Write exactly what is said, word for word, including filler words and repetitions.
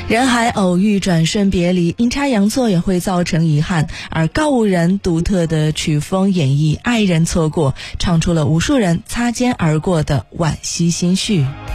人海偶遇，转瞬别离，阴差阳错也会造成遗憾。而告五人独特的曲风演绎爱人错过，唱出了无数人擦肩而过的惋惜心绪。